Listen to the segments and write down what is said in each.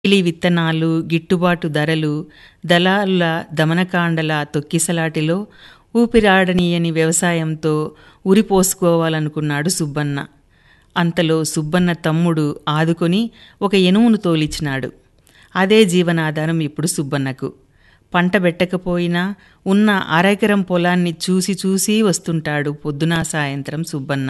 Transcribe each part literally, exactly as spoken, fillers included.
నకిలీ విత్తనాలు, గిట్టుబాటు ధరలు, దళారుల దమనకాండల తొక్కిసలాటిలో ఊపిరాడనీయని వ్యవసాయంతో ఉరిపోసుకోవాలనుకున్నాడు సుబ్బన్న. అంతలో సుబ్బన్న తమ్ముడు ఆదుకొని ఒక ఎనుమును తోలిచ్చినాడు. అదే జీవనాధారం ఇప్పుడు సుబ్బన్నకు. పంట బెట్టకపోయినా ఉన్న అరెకరం పొలాన్ని చూసి చూసి వస్తుంటాడు పొద్దున సాయంత్రం సుబ్బన్న.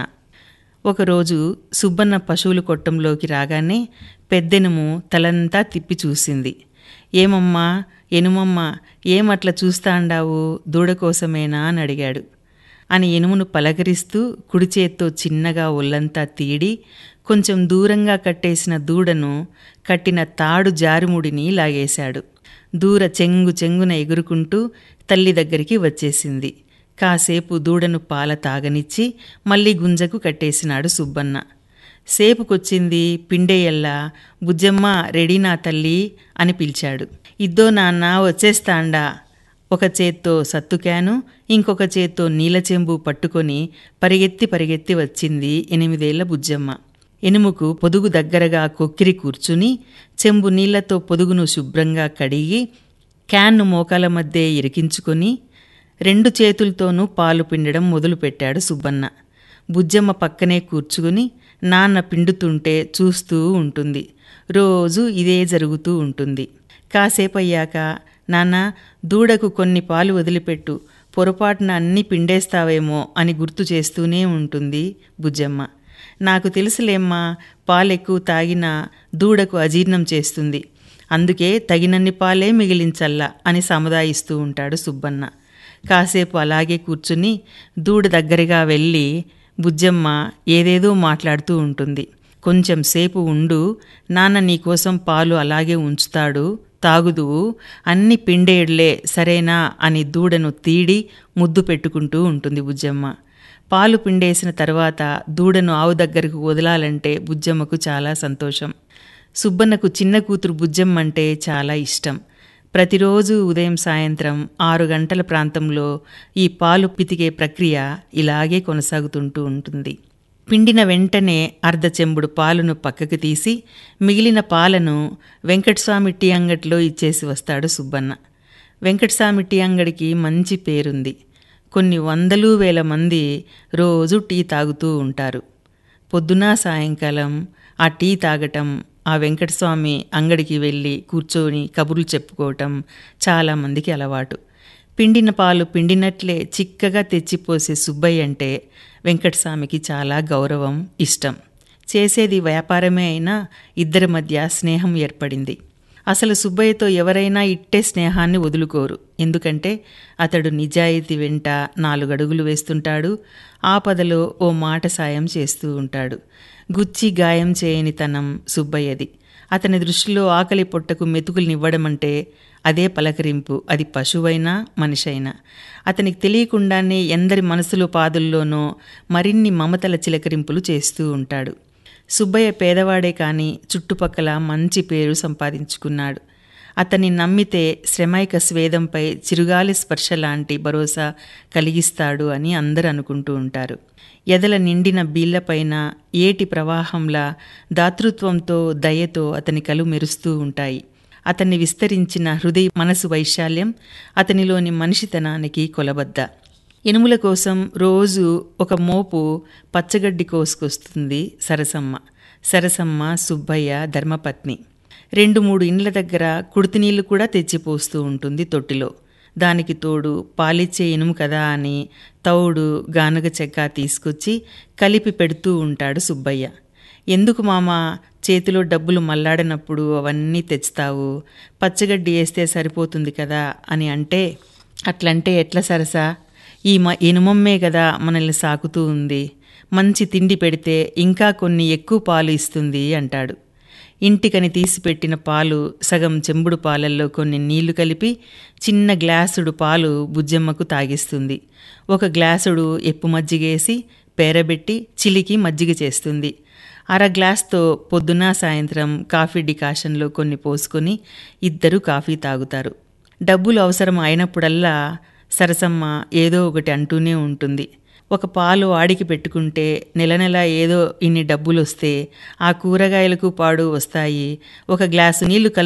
ఒకరోజు సుబ్బన్న పశువుల కొట్టంలోకి రాగానే పెద్దెనుము తలంతా తిప్పి చూసింది. ఏమమ్మా, ఎనుమమ్మా, ఏమట్లా చూస్తాండావు, దూడ కోసమేనా అని అడిగాడు. అని ఎనుమును పలకరిస్తూ కుడిచేత్తో చిన్నగా ఒళ్ళంతా తీడి కొంచెం దూరంగా కట్టేసిన దూడను కట్టిన తాడు జారుముడిని లాగేశాడు. దూర చెంగు చెంగున ఎగురుకుంటూ తల్లి దగ్గరికి వచ్చేసింది. కాసేపు దూడను పాల తాగనిచ్చి మళ్ళీ గుంజకు కట్టేసినాడు సుబ్బన్న. సేపుకొచ్చింది పిండేయల్లా, బుజ్జమ్మ రెడీనా తల్లి అని పిలిచాడు. ఇద్దో నాన్న వచ్చేస్తాండా. ఒక చేత్తో సత్తుక్యాను, ఇంకొక చేత్తో నీళ్ళ చెంబు పట్టుకొని పరిగెత్తి పరిగెత్తి వచ్చింది ఎనిమిదేళ్ల బుజ్జమ్మ. ఎనుముకు పొదుగు దగ్గరగా కొక్కిరి కూర్చుని చెంబు నీళ్లతో పొదుగును శుభ్రంగా కడిగి క్యాన్ను మోకాల మధ్య ఇరికించుకొని రెండు చేతులతోనూ పాలు పిండడం మొదలుపెట్టాడు సుబ్బన్న. బుజ్జమ్మ పక్కనే కూర్చుని నాన్న పిండుతుంటే చూస్తూ ఉంటుంది. రోజూ ఇదే జరుగుతూ ఉంటుంది. కాసేపయ్యాక నాన్న, దూడకు కొన్ని పాలు వదిలిపెట్టు, పొరపాటున అన్నీ పిండేస్తావేమో అని గుర్తు చేస్తూనే ఉంటుంది బుజ్జమ్మ. నాకు తెలుసులేమ్మా, పాలెక్కువ తాగినా దూడకు అజీర్ణం చేస్తుంది, అందుకే తగినన్ని పాలే మిగిలించల్లా అని సముదాయిస్తూ ఉంటాడు సుబ్బన్న. కాసేపు అలాగే కూర్చుని దూడ దగ్గరగా వెళ్ళి బుజ్జమ్మ ఏదేదో మాట్లాడుతూ ఉంటుంది. కొంచెం సేపు ఉండు, నాన్న నీకోసం పాలు అలాగే ఉంచుతాడు, తాగుదువు, అన్ని పిండేడులే సరేనా అని దూడను తీడి ముద్దు పెట్టుకుంటూ ఉంటుంది బుజ్జమ్మ. పాలు పిండేసిన తర్వాత దూడను ఆవు దగ్గరకు వదలాలంటే బుజ్జమ్మకు చాలా సంతోషం. సుబ్బన్నకు చిన్న కూతురు బుజ్జమ్మంటే చాలా ఇష్టం. ప్రతిరోజు ఉదయం సాయంత్రం ఆరు గంటల ప్రాంతంలో ఈ పాలు పితికే ప్రక్రియ ఇలాగే కొనసాగుతుంటూ ఉంటుంది. పిండిన వెంటనే అర్ధ చెంబుడు పాలును పక్కకు తీసి మిగిలిన పాలను వెంకటస్వామి టీ అంగడిలో ఇచ్చేసి వస్తాడు సుబ్బన్న. వెంకటస్వామి టీ అంగడికి మంచి పేరుంది. కొన్ని వందలు వేల మంది రోజు టీ తాగుతూ ఉంటారు. పొద్దున సాయంకాలం ఆ టీ తాగటం, ఆ వెంకటస్వామి అంగడికి వెళ్ళి కూర్చొని కబుర్లు చెప్పుకోవటం చాలామందికి అలవాటు. పిండిన పాలు పిండినట్లే చిక్కగా తెచ్చిపోసే సుబ్బయ్య అంటే వెంకటస్వామికి చాలా గౌరవం, ఇష్టం. చేసేది వ్యాపారమే అయినా ఇద్దరి మధ్య స్నేహం ఏర్పడింది. అసలు సుబ్బయ్యతో ఎవరైనా ఇట్టే స్నేహాన్ని వదులుకోరు. ఎందుకంటే అతడు నిజాయితీ వెంట నాలుగడుగులు వేస్తుంటాడు. ఆపదలో ఓ మాట సాయం చేస్తూ ఉంటాడు. గుచ్చి గాయం చేయని తనం సుబ్బయ్యది. అతని దృష్టిలో ఆకలి పొట్టకు మెతుకులనివ్వడమంటే అదే పలకరింపు, అది పశువైనా మనిషైనా. అతనికి తెలియకుండానే ఎందరి మనసులో పాదుల్లోనో మరిన్ని మమతల చిలకరింపులు చేస్తూ ఉంటాడు. సుబ్బయ్య పేదవాడే కానీ చుట్టుపక్కల మంచి పేరు సంపాదించుకున్నాడు. అతన్ని నమ్మితే శ్రమైక స్వేదంపై చిరుగాలి స్పర్శ లాంటి భరోసా కలిగిస్తాడు అని అందరూ అనుకుంటూ ఉంటారు. ఎదల నిండిన బీళ్లపైన ఏటి ప్రవాహంలా దాతృత్వంతో దయతో అతని కలు మెరుస్తూ ఉంటాయి. అతన్ని విస్తరించిన హృదయ మనసు వైశాల్యం అతనిలోని మనిషితనానికి కొలబద్ద. ఎనుముల కోసం రోజు ఒక మోపు పచ్చగడ్డి కోసుకొస్తుంది సరసమ్మ. సరసమ్మ సుబ్బయ్య ధర్మపత్ని. రెండు మూడు ఇండ్ల దగ్గర కుడితినీళ్లు కూడా తెచ్చిపోస్తూ ఉంటుంది తొట్టిలో. దానికి తోడు పాలిచ్చే ఇనుము కదా అని తౌడు, గానుగ చెక్క తీసుకొచ్చి కలిపి పెడుతూ ఉంటాడు సుబ్బయ్య. ఎందుకు మామా చేతిలో డబ్బులు మల్లాడినప్పుడు అవన్నీ తెచ్చుతావు, పచ్చగడ్డి వేస్తే సరిపోతుంది కదా అని అంటే, అట్లంటే ఎట్లా సరసా, ఈ మ ఎనుమమ్మే కదా మనల్ని సాకుతూ ఉంది, మంచి తిండి పెడితే ఇంకా కొన్ని ఎక్కువ పాలు ఇస్తుంది అంటాడు. ఇంటికని తీసిపెట్టిన పాలు సగం చెంబుడు పాలల్లో కొన్ని నీళ్లు కలిపి చిన్న గ్లాసుడు పాలు బుజ్జమ్మకు తాగిస్తుంది. ఒక గ్లాసుడు ఎప్పు మజ్జిగేసి పేరబెట్టి చిలికి మజ్జిగ చేస్తుంది. అర గ్లాస్తో పొద్దున సాయంత్రం కాఫీ డికాషన్లో కొన్ని పోసుకొని ఇద్దరు కాఫీ తాగుతారు. డబ్బులు అవసరం అయినప్పుడల్లా సరసమ్మ ఏదో ఒకటి అంటూనే ఉంటుంది. ఒక పాలు ఆడికి పెట్టుకుంటే నెల నెల ఏదో ఇన్ని డబ్బులు వస్తే ఆ కూరగాయలకు పాడు వస్తాయి, ఒక గ్లాసు నీళ్లు కల్